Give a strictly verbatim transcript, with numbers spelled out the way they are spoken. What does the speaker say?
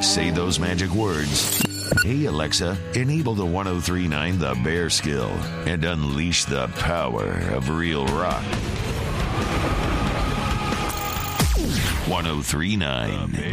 say those magic words. Hey Alexa, enable the one oh three point nine The Bear skill and unleash the power of real rock. one oh three point nine